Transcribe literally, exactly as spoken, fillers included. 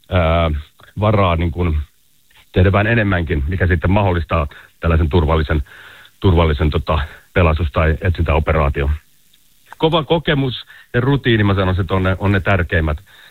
ää, varaa niin kuin tehdä vähän enemmänkin, mikä sitten mahdollistaa tällaisen turvallisen, turvallisen tota, pelastus- tai etsintäoperaation. Kova kokemus ja rutiini, mä sanoisin, että on ne, on ne tärkeimmät,